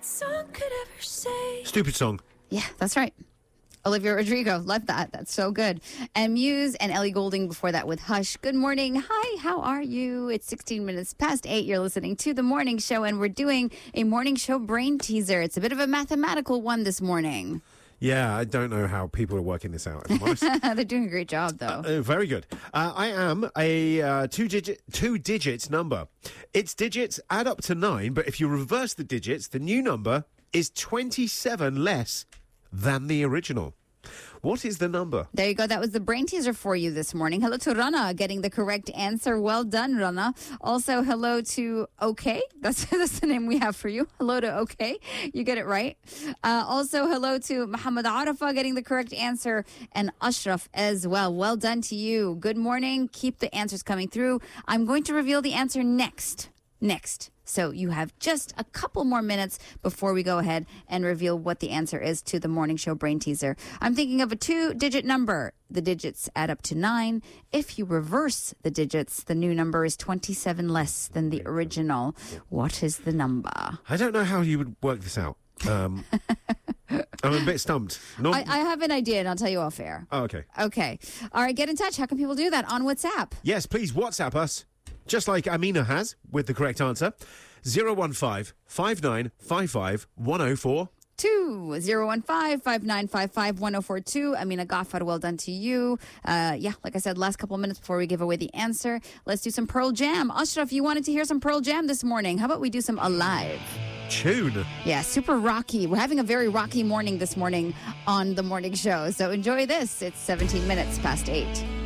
song could ever say. Stupid song. Yeah, that's right. Olivia Rodrigo, love that. That's so good. And Muse and Ellie Goulding before that with Hush. Good morning. Hi, how are you? It's 16 minutes past 8. You're listening to The Morning Show, and we're doing a morning show brain teaser. It's a bit of a mathematical one this morning. Yeah, I don't know how people are working this out, if I'm honest. They're doing a great job, though. Very good. I am a two-digit number. Its digits add up to 9, but if you reverse the digits, the new number is 27 less than the original. What is the number? There you go. That was the brain teaser for you this morning. Hello to Rana getting the correct answer. Well done, Rana. Also, hello to OK. That's the name we have for you. Hello to OK. You get it right. Also, hello to Muhammad Arafa getting the correct answer, and Ashraf as well. Well done to you. Good morning. Keep the answers coming through. I'm going to reveal the answer next. So you have just a couple more minutes before we go ahead and reveal what the answer is to the morning show brain teaser. I'm thinking of a two-digit number. The digits add up to 9. If you reverse the digits, the new number is 27 less than the original. What is the number? I don't know how you would work this out. I'm a bit stumped. I have an idea, and I'll tell you off air. Oh, okay. Okay. All right, get in touch. How can people do that? On WhatsApp? Yes, please WhatsApp us. Just like Amina has, with the correct answer. 015 5955 104. 015-5955-1042. Amina Ghaffar, well done to you. Like I said, last couple of minutes before we give away the answer. Let's do some Pearl Jam. Ashraf, you wanted to hear some Pearl Jam this morning. How about we do some Alive? Tune. Yeah, super rocky. We're having a very rocky morning this morning on The Morning Show. So enjoy this. It's 17 minutes past 8.